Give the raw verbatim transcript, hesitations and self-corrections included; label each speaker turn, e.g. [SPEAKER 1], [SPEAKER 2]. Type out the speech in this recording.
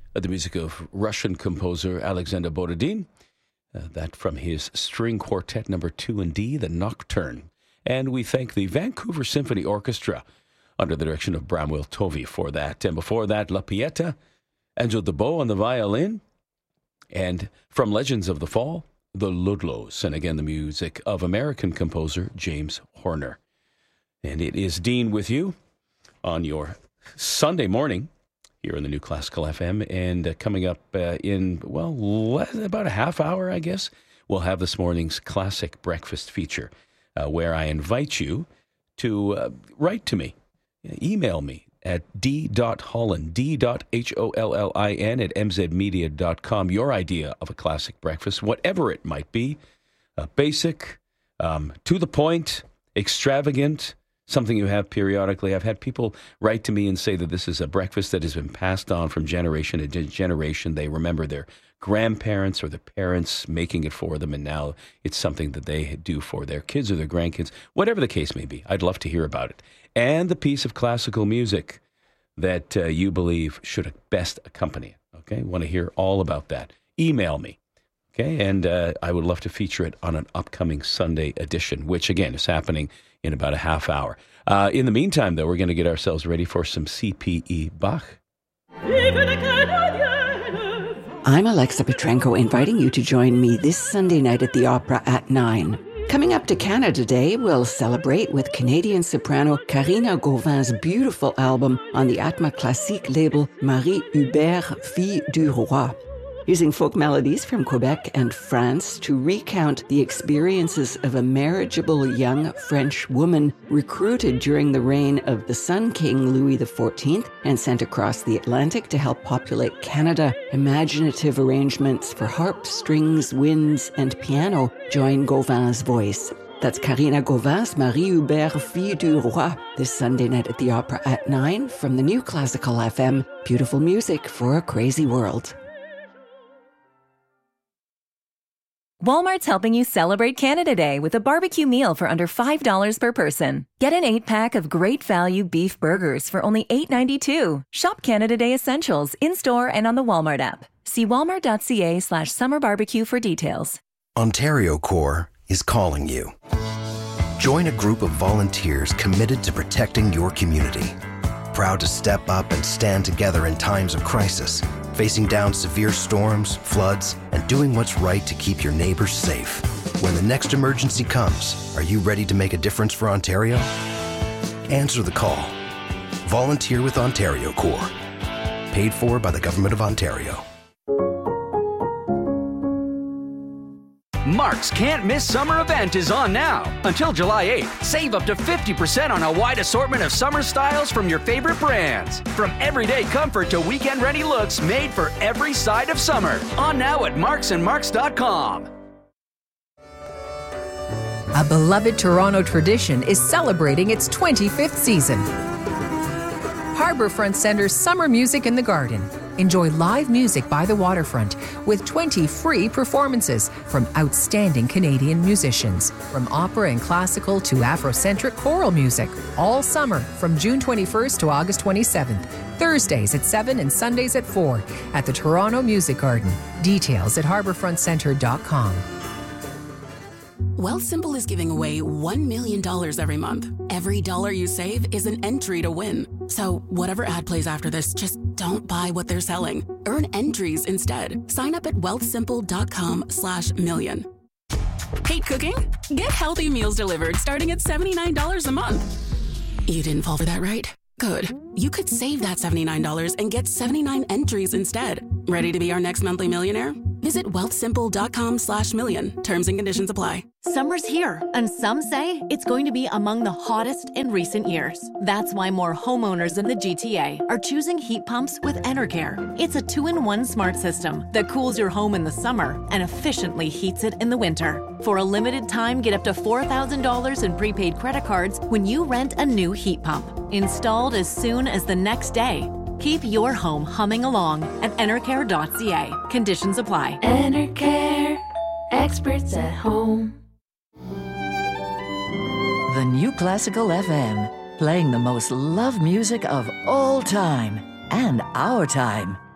[SPEAKER 1] uh, the music of Russian composer Alexander Borodin. Uh, that from his string quartet number two in D, the Nocturne. And we thank the Vancouver Symphony Orchestra under the direction of Bramwell Tovey for that. And before that, La Pieta, Angel Debo on the violin. And from Legends of the Fall, the Ludlows. And again, the music of American composer James Horner. And it is Dean with you on your Sunday morning here in the New Classical F M. And uh, coming up uh, in, well, less, about a half hour, I guess, we'll have this morning's classic breakfast feature uh, where I invite you to uh, write to me, email me at d.holland, d.h-o-l-l-i-n at m z media dot com, your idea of a classic breakfast, whatever it might be, uh, basic, um, to the point, extravagant, something you have periodically. I've had people write to me and say that this is a breakfast that has been passed on from generation to generation. They remember their grandparents or their parents making it for them, and now it's something that they do for their kids or their grandkids, whatever the case may be. I'd love to hear about it. And the piece of classical music that uh, you believe should best accompany it. Okay, want to hear all about that. Email me. Okay, and uh, I would love to feature it on an upcoming Sunday edition, which, again, is happening in about a half hour. Uh, in the meantime, though, we're going to get ourselves ready for some C P E Bach.
[SPEAKER 2] I'm Alexa Petrenko, inviting you to join me this Sunday night at the Opera at nine. Coming up to Canada Day, we'll celebrate with Canadian soprano Karina Gauvin's beautiful album on the Atma Classique label Marie Hubert, Fille du Roi. Using folk melodies from Quebec and France to recount the experiences of a marriageable young French woman recruited during the reign of the Sun King Louis the fourteenth and sent across the Atlantic to help populate Canada. Imaginative arrangements for harp, strings, winds, and piano join Gauvin's voice. That's Karina Gauvin's Marie Hubert, Fille du Roi, this Sunday night at the Opera at nine from the New Classical F M. Beautiful music for a crazy world.
[SPEAKER 3] Walmart's helping you celebrate Canada Day with a barbecue meal for under five dollars per person. Get an eight-pack of great value beef burgers for only eight ninety-two. Shop Canada Day Essentials in-store and on the Walmart app. See walmart.ca slash summer barbecue for details.
[SPEAKER 4] Ontario Corps is calling you. Join a group of volunteers committed to protecting your community. Proud to step up and stand together in times of crisis, facing down severe storms, floods, and doing what's right to keep your neighbors safe. When the next emergency comes, are you ready to make a difference for Ontario? Answer the call. Volunteer with Ontario Corps. Paid for by the Government of Ontario.
[SPEAKER 5] Mark's Can't Miss Summer event is on now. Until July eighth, save up to fifty percent on a wide assortment of summer styles from your favorite brands. From everyday comfort to weekend-ready looks made for every side of summer. On now at marks and marks dot com.
[SPEAKER 6] A beloved Toronto tradition is celebrating its twenty-fifth season. Harbourfront Centre's Summer Music in the Garden. Enjoy live music by the waterfront with twenty free performances from outstanding Canadian musicians. From opera and classical to Afrocentric choral music. All summer from June twenty-first to August twenty-seventh. Thursdays at seven and Sundays at four at the Toronto Music Garden. Details at harbourfront centre dot com.
[SPEAKER 7] Wealthsimple is giving away one million dollars every month. Every dollar you save is an entry to win. So whatever ad plays after this, just don't buy what they're selling. Earn entries instead. Sign up at wealthsimple.com slash million. Hate cooking? Get healthy meals delivered starting at seventy-nine dollars a month. You didn't fall for that, right? Good. You could save that seventy-nine dollars and get seventy-nine entries instead. Ready to be our next monthly millionaire? Visit wealthsimple.com slash million. Terms and conditions apply.
[SPEAKER 8] Summer's here, and some say it's going to be among the hottest in recent years. That's why more homeowners in the G T A are choosing heat pumps with Enercare. It's a two-in-one smart system that cools your home in the summer and efficiently heats it in the winter. For a limited time, get up to four thousand dollars in prepaid credit cards when you rent a new heat pump. Installed as soon as the next day. Keep your home humming along at enercare dot c a. Conditions apply.
[SPEAKER 9] Enercare, experts at home.
[SPEAKER 10] The New Classical F M, playing the most loved music of all time and our time.